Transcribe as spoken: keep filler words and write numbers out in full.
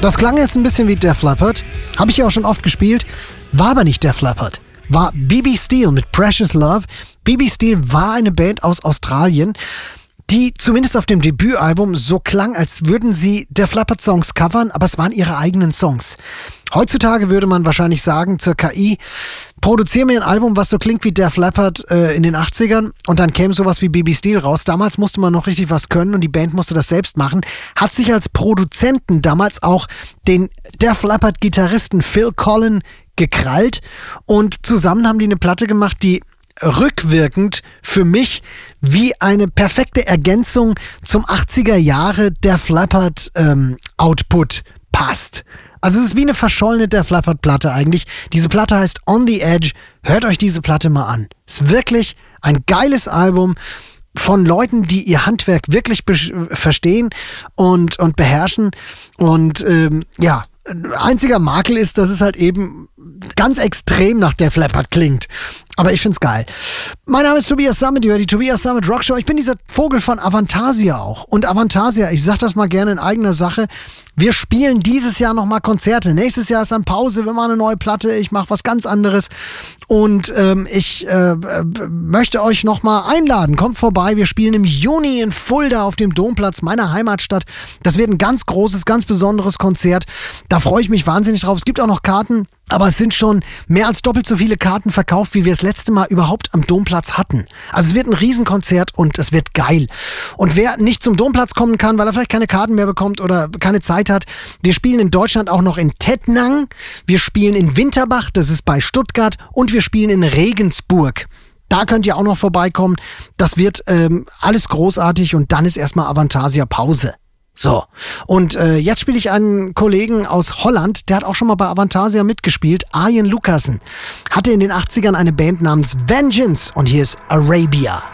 Das klang jetzt ein bisschen wie Def Leppard. Habe ich ja auch schon oft gespielt. War aber nicht Def Leppard. War B B Steel mit Precious Love. B B Steel war eine Band aus Australien, die zumindest auf dem Debütalbum so klang, als würden sie Def Leppard Songs covern, aber es waren ihre eigenen Songs. Heutzutage würde man wahrscheinlich sagen zur K I, produziere mir ein Album, was so klingt wie Def Leppard äh, in den achtzigern und dann käme sowas wie B B Steel raus. Damals musste man noch richtig was können und die Band musste das selbst machen. Hat sich als Produzenten damals auch den Def Leppard Gitarristen Phil Collen gekrallt und zusammen haben die eine Platte gemacht, die rückwirkend für mich wie eine perfekte Ergänzung zum achtziger Jahre Def Leppard ähm, Output passt. Also es ist wie eine verschollene Def Leppard Platte eigentlich. Diese Platte heißt On the Edge. Hört euch diese Platte mal an. Ist wirklich ein geiles Album von Leuten, die ihr Handwerk wirklich be- verstehen und, und beherrschen. Und ähm, ja, einziger Makel ist, dass es halt eben ganz extrem nach Def Leppard klingt. Aber ich find's geil. Mein Name ist Tobias Sammet, ihr hört die Tobias Sammet Rockshow. Ich bin dieser Vogel von Avantasia auch. Und Avantasia, ich sag das mal gerne in eigener Sache, wir spielen dieses Jahr nochmal Konzerte. Nächstes Jahr ist dann Pause, wir machen eine neue Platte, ich mache was ganz anderes. Und ähm, ich äh, möchte euch nochmal einladen. Kommt vorbei, wir spielen im Juni in Fulda auf dem Domplatz, meiner Heimatstadt. Das wird ein ganz großes, ganz besonderes Konzert. Da freue ich mich wahnsinnig drauf. Es gibt auch noch Karten, aber es sind schon mehr als doppelt so viele Karten verkauft, wie wir das letzte Mal überhaupt am Domplatz hatten. Also es wird ein Riesenkonzert und es wird geil. Und wer nicht zum Domplatz kommen kann, weil er vielleicht keine Karten mehr bekommt oder keine Zeit hat, wir spielen in Deutschland auch noch in Tettnang, wir spielen in Winterbach, das ist bei Stuttgart, und wir spielen in Regensburg. Da könnt ihr auch noch vorbeikommen. Das wird ähm, alles großartig und dann ist erstmal Avantasia Pause. So, und äh, jetzt spiele ich einen Kollegen aus Holland, der hat auch schon mal bei Avantasia mitgespielt, Arjen Lucassen. Hatte in den achtzigern eine Band namens Vengeance und hier ist Arabia.